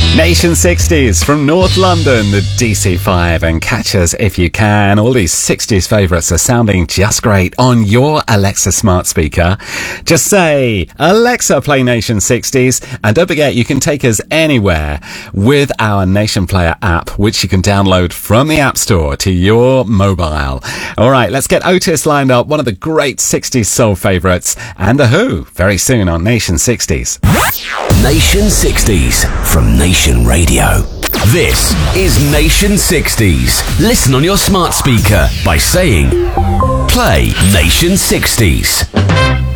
Nation 60s from North London, the DC5, and catch us if you can. All these 60s favourites are sounding just great on your Alexa smart speaker. Just say, Alexa, play Nation 60s, and don't forget you can take us anywhere with our Nation Player app, which you can download from the App Store to your mobile. All right, let's get Otis lined up, one of the great 60s soul favourites, and The Who, very soon on Nation 60s. Nation 60s from Nation Radio. This is Nation 60s. Listen on your smart speaker by saying, play Nation 60s.